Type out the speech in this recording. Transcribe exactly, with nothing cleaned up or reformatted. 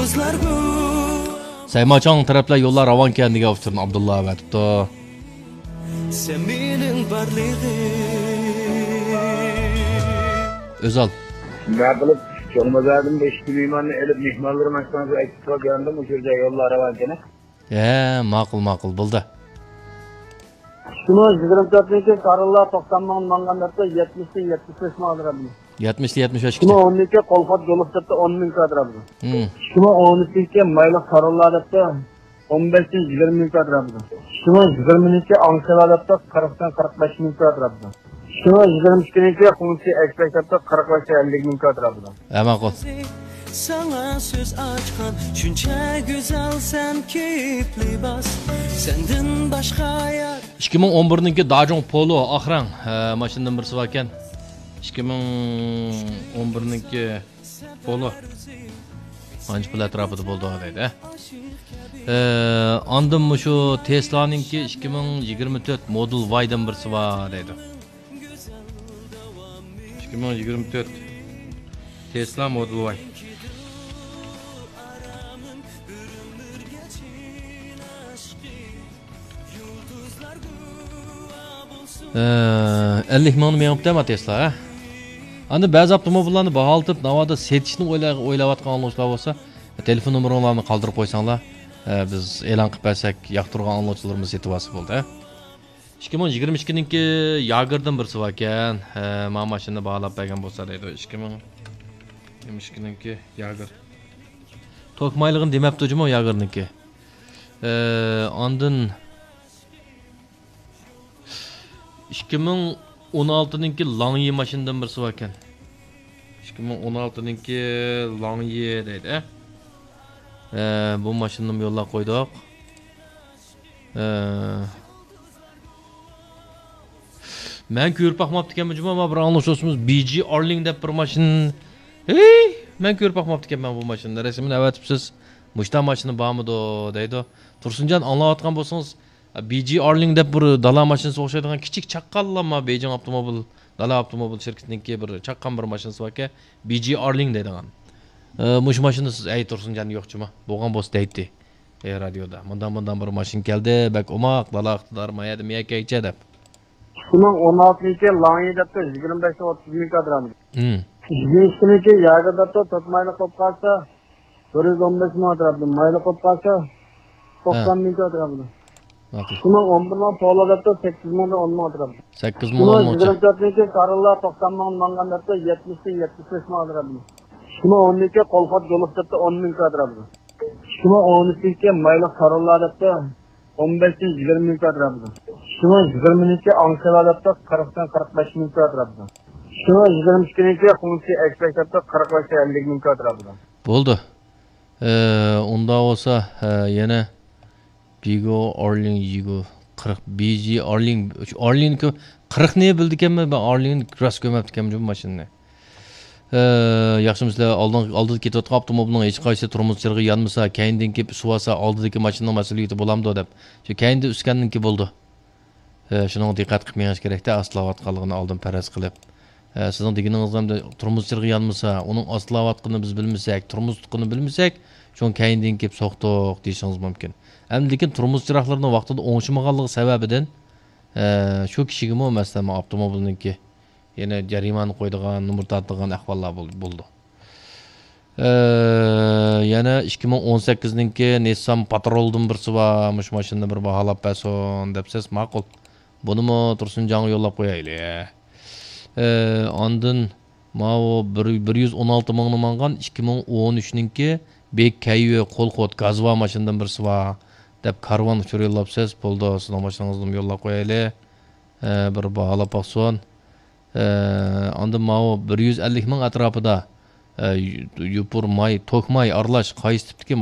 Saymaçan taraflar yollar ravan kendiga avtırın Abdullah ve tuttu. Sen mening barlig'im Özal. Ne kılıp Çolmazadın beş kilimanı elip mihmalları maksanızı ekstra geldim. Uçurca yollar ravan kene. Eee maqul maqul buldu. Şunu yigirma to'rtinchi Karılla doksan ming manganlarda yetmişli yetmiş beş ming alırım. yetmişli yetmiş beş Şunu on iki Kolfat yolukta on ming alırım. Hmm. Şunu on iki Maylı Karılla'da on beş yigirma ming alırım. Şunu yigirma iki Ankara'da kırktan kırk beş ming alırım. Şunu yigirma iki Hunsi Ekspekt'ta kırk beş ellik ming alırım. E maqul. Sana söz açkan şuncha güzel sen keyifli bas senden başka yer ikki ming o'n biriniki Dajong Polo Ahran maşından birisi var ekan. ikki ming o'n biriniki Polo ancha pul atrofida bo'ldi deydi. Ondan mu shu Tesla'ninki ikki ming yigirma to'rt Model Y'dan birisi var deydi. ikki ming yigirma to'rt Tesla Model Y. ellik ming mengiptimi Tesla ha? Endi ba'zi avtomobillarni baholtib navoda setishni o'ylayotgan oluvchilar bo'lsa, telefon nomerlarini qoldirib qo'ysanglar, biz e'lon qilib bersak, yoqtirgan oluvchilarimiz setib olsa bo'ldi. ikki ming yigirma ikkiniki Jaguar'dan birisi bor ekan. Mana mashinani baholab bergan bo'lsa deydi. ikki ming yigirma ikkiniki Jaguar. Tokmaylig'ini demabdi-jimi Jaguarniki. Ondan ikki ming o'n oltiniki Langyi mashindan birisi bor ekan. ikki ming o'n oltiniki Langyi deydi. E, bu mashinani yo'lga qo'ydik. E, men ko'rib baxmabdi ekanman juma, men bir anglashimiz B G Arling deb bir mashin. Hey, men ko'rib baxmabdi ekanman bu mashinani. Rasmini avatibsiz. Mushta mashina bormidi deydi. Tursunjon anglayotgan bo'lsangiz B G Arling deb bir dala mashinasi o'xshaydigan kichik chaqqanlama Beijing avtomobil dala avtomobil shirkatininki bir chaqqan bir mashinasi bor ekan. B G Arling deydigan. Mush mashinani siz ay Tursunjon yo'qchimi? Bo'lgan bo'lsa deydi. E radioda. Bundan bundan bir mashin keldi, bak omoq dala iqtidor mayadi miyakaycha deb. Şunu o'n oltinchi Langyi'da yigirma besh o'ttiz ming alırım. Hmm. yigirma ikkinchi Jaguar'da Totmaylı Kopqasa bir yuz o'n besh ming alırım. Maylı Kopqasa to'qson ming alırım. Şunu on bir ming Polo'da sakkiz ming o'n ming alırım. sakkiz ming o'n ming. yigirma to'rtinchi Karılla doksan ming manganlarda yetmişli yetmiş beş ming alırım. Şunu on iki Kolfat yolukta on ming alırım. Şunu on iki Maylı Karılla'da on beş yigirma ming alırım. Şunu yigirma iki Ankara'da kırktan kırk beş ming alırım. Şunu yigirma ikkinchi Hunsi Ekspekt'ta kırk beş ellik ming alırım. Bo'ldi. Ee, unda olsa e, yana Bigo Arling Yigo qirq B G Arling Arling qirq ne bildi ekanman, ben Arling ras ko'mabdi ekanman bu mashinani. Ee, yaxshi mislar oldin oldida ketayotgan avtomobilning hech qaysi turmush chirg'i yonmasa, keyindan kelib suvasa oldidagi mashinaning mas'uliyati bo'lamdi deb. Shu keyinda uskanninki bo'ldi. Ee, shuning diqqat qilmangiz kerakda, aslayotganligini oldin faraz qilib. Ee, sizning deganingizda turmush chirg'i yonmasa, uning aslayotganini biz bilmasak, turmush tutqini bilmasak, shun keyindan kelib so'qdiq deyishingiz mumkin. Hem lekin turmush chiroqlarini vaqtida o'ngishmaganligi sababidan shu kishiga mo masalan avtomobilniki yana jarimani qo'ydigan, nomer tortadigan ahvollar bo'ldi. Yana ikki ming o'n sakkiziniki Nissan Patrol'dan birisi bor, mush mashinani bir baholab bersin debsiz, ma'qul. Bunimi Tursunjonga yo'llab qo'yaylik. Ondan ma'o bir yuz o'n olti mingni mangan ikki ming o'n uchninki Bek Kayyo qo'lqot gazva mashindan birisi bor deb karvon uchur yo'llabsiz, bo'ldi. Sizning mashinangizni yo'llab qo'yaylik. Bir baholab olsin. Ondan ma'o bir yuz ellik ming atrofida Yupur May, Tokmay aralash qaysi tipdagi